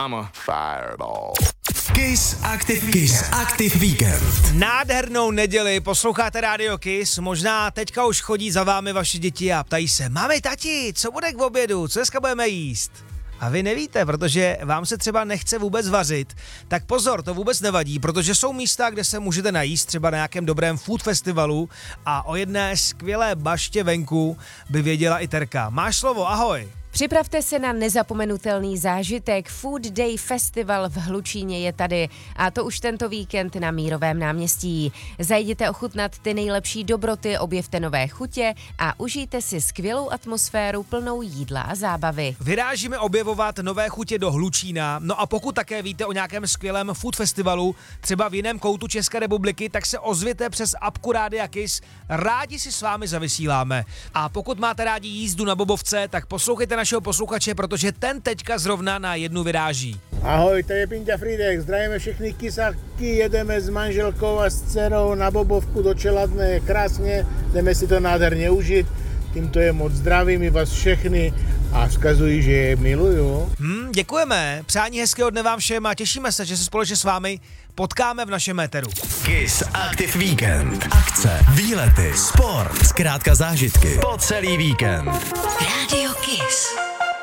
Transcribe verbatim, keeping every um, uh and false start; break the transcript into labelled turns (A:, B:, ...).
A: I'm a fireball.
B: Kiss Active, Kiss Active Weekend.
C: Nádhernou neděli, posloucháte Radio Kiss, možná teďka už chodí za vámi vaše děti a ptají se, mami, tati, co bude k obědu, co dneska budeme jíst? A vy nevíte, protože vám se třeba nechce vůbec vařit, tak pozor, to vůbec nevadí, protože jsou místa, kde se můžete najíst, třeba na nějakém dobrém food festivalu a o jedné skvělé baště venku by věděla i Terka. Máš slovo, ahoj.
D: Připravte se na nezapomenutelný zážitek. Food Day Festival v Hlučíně je tady a to už tento víkend na Mírovém náměstí. Zajděte ochutnat ty nejlepší dobroty, objevte nové chutě a užijte si skvělou atmosféru plnou jídla a zábavy.
C: Vyrážíme objevovat nové chutě do Hlučína, no a pokud také víte o nějakém skvělém food festivalu, třeba v jiném koutu České republiky, tak se ozvěte přes apku Rádia Kiss, rádi si s vámi zavysíláme. A pokud máte rádi jízdu na bobovce, tak poslouchejte našeho posluchače, protože ten teďka zrovna na jednu vyráží.
E: Ahoj, to je Pinťa Fridek, zdravíme všechny kysáky, jedeme s manželkou a s dcerou na bobovku do Čeladné, krásně, jdeme si to nádherně užít, tímto je moc zdravím i vás všechny a vzkazuji, že je miluju.
C: Hmm, děkujeme, přání hezkého dne vám všem a těšíme se, že se společně s vámi potkáme v našem éteru.
B: Kiss Active Weekend. Akce, výlety, sport, zkrátka zážitky po celý víkend.
F: Radio Kiss.